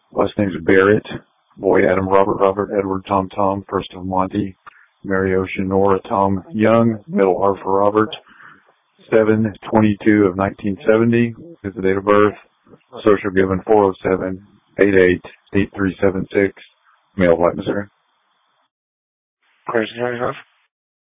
Last name's Barrett. Boy, Adam, Robert, Robert, Edward, Tom, Tom. First of Monty, Mary Ocean, Nora, Tom, Young. Middle R for Robert. 7/22 of 1970 is the date of birth. Social given 407-88-8376. Male, white, Missouri. Question you have?